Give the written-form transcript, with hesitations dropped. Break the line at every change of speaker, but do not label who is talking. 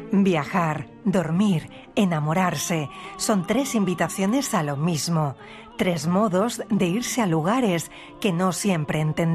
Viajar, dormir, enamorarse, son 3 invitaciones a lo mismo, 3 modos de irse a lugares que no siempre entendemos.